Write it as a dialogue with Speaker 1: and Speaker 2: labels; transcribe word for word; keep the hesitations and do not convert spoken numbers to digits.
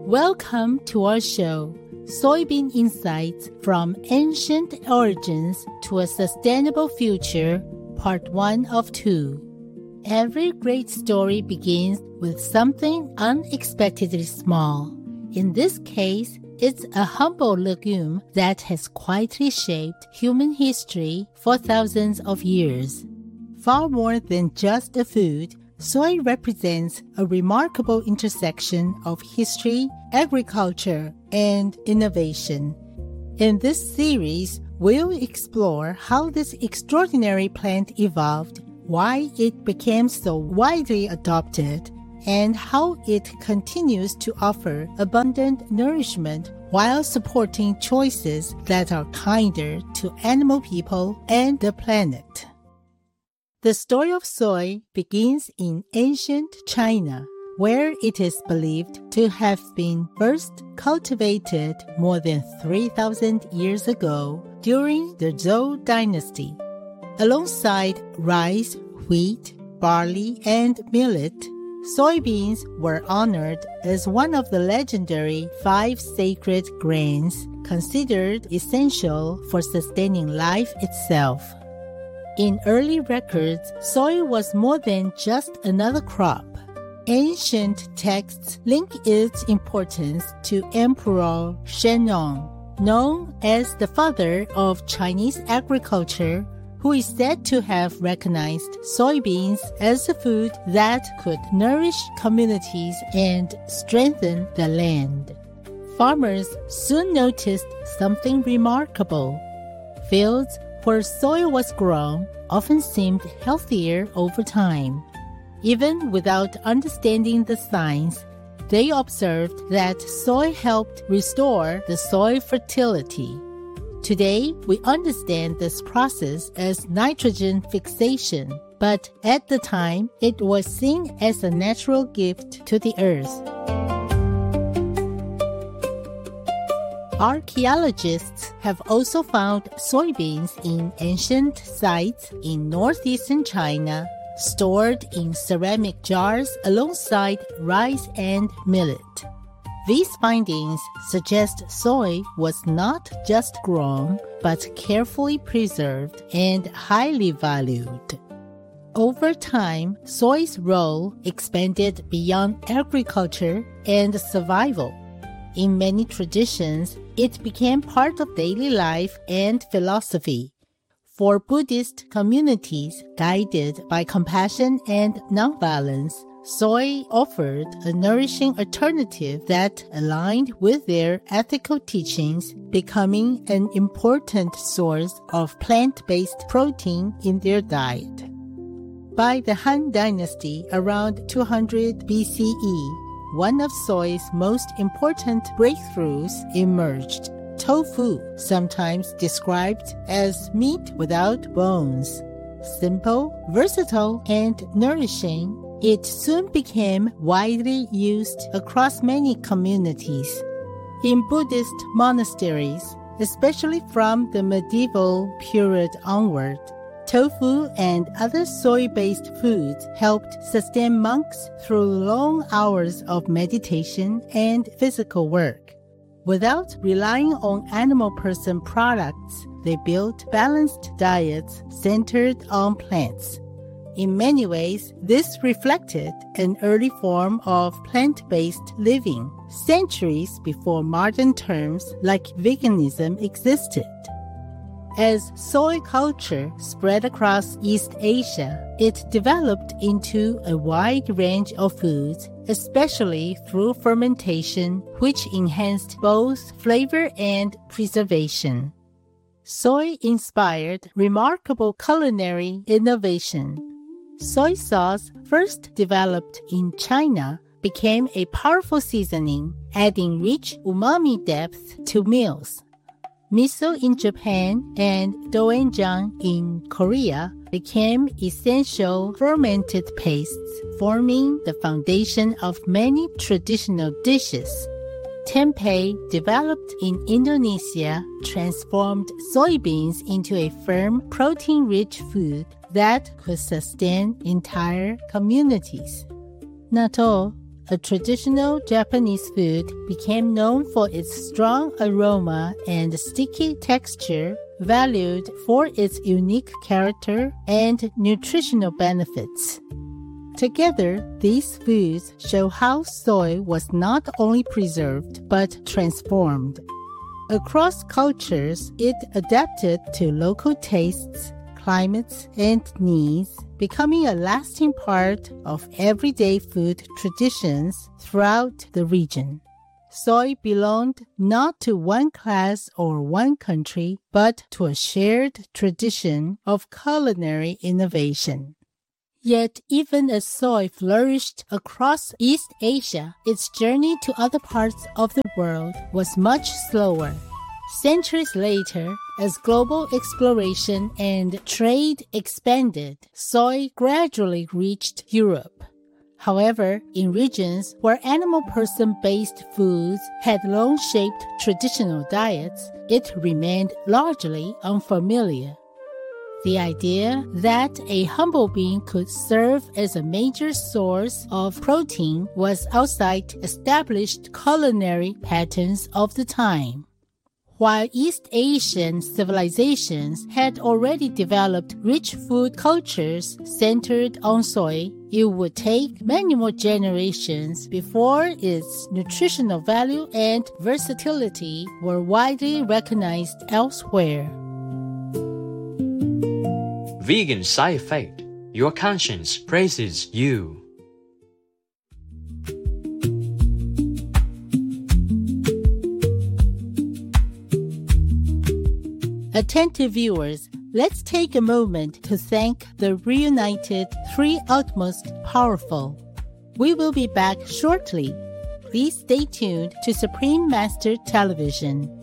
Speaker 1: Welcome to our show, Soybean Insights from Ancient Origins to a Sustainable Future, Part one of two. Every great story begins with something unexpectedly small. In this case, it's a humble legume that has quietly shaped human history for thousands of years. Far more than just a food, soy represents a remarkable intersection of history, agriculture, and innovation. In this series, we'll explore how this extraordinary plant evolved, why it became so widely adopted, and how it continues to offer abundant nourishment while supporting choices that are kinder to animal people and the planet. The story of soy begins in ancient China, where it is believed to have been first cultivated more than three thousand years ago during the Zhou dynasty. Alongside rice, wheat, barley, and millet, soybeans were honored as one of the legendary five sacred grains considered essential for sustaining life itself. In early records, soy was more than just another crop. Ancient texts link its importance to Emperor Shennong, known as the father of Chinese agriculture, who is said to have recognized soybeans as a food that could nourish communities and strengthen the land. Farmers soon noticed something remarkable. Fields where soy was grown often seemed healthier over time. Even without understanding the science, they observed that soy helped restore the soil fertility. Today, we understand this process as nitrogen fixation, but at the time, it was seen as a natural gift to the earth. Archaeologists have also found soybeans in ancient sites in northeastern China, stored in ceramic jars alongside rice and millet. These findings suggest soy was not just grown, but carefully preserved and highly valued. Over time, soy's role expanded beyond agriculture and survival. In many traditions, it became part of daily life and philosophy. For Buddhist communities guided by compassion and nonviolence, soy offered a nourishing alternative that aligned with their ethical teachings, becoming an important source of plant-based protein in their diet. By the Han Dynasty around two hundred B C E, one of soy's most important breakthroughs emerged: tofu, sometimes described as meat without bones. Simple, versatile, and nourishing, it soon became widely used across many communities. In Buddhist monasteries, especially from the medieval period onward, tofu and other soy-based foods helped sustain monks through long hours of meditation and physical work. Without relying on animal person products, they built balanced diets centered on plants. In many ways, this reflected an early form of plant-based living, centuries before modern terms like veganism existed. As soy culture spread across East Asia, it developed into a wide range of foods, especially through fermentation, which enhanced both flavor and preservation. Soy inspired remarkable culinary innovation. Soy sauce, first developed in China, became a powerful seasoning, adding rich umami depth to meals. Miso in Japan and doenjang in Korea became essential fermented pastes, forming the foundation of many traditional dishes. Tempeh, developed in Indonesia, transformed soybeans into a firm, protein-rich food that could sustain entire communities. Natto, a traditional Japanese food, became known for its strong aroma and sticky texture, valued for its unique character and nutritional benefits. Together, these foods show how soy was not only preserved but transformed. Across cultures, it adapted to local tastes, climates, and needs, becoming a lasting part of everyday food traditions throughout the region. Soy belonged not to one class or one country, but to a shared tradition of culinary innovation. Yet, even as soy flourished across East Asia, its journey to other parts of the world was much slower. Centuries later, as global exploration and trade expanded, soy gradually reached Europe. However, in regions where animal person-based foods had long shaped traditional diets, it remained largely unfamiliar. The idea that a humble being could serve as a major source of protein was outside established culinary patterns of the time. While East Asian civilizations had already developed rich food cultures centered on soy, it would take many more generations before its nutritional value and versatility were widely recognized elsewhere.
Speaker 2: Vegan side effect. Your conscience praises you.
Speaker 1: Attentive viewers, let's take a moment to thank the reunited Three Utmost Powerful. We will be back shortly. Please stay tuned to Supreme Master Television.